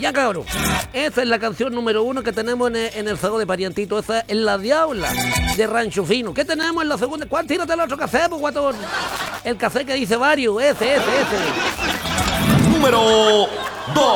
Ya cabrón, esa es la canción número 1 que tenemos en el juego de Parientito. Esa es La Diabla de Rancho Fino. ¿Qué tenemos en la segunda? ¿Cuál? Tírate el otro café, pues, guatón. El café que dice varios, ese. Número 2.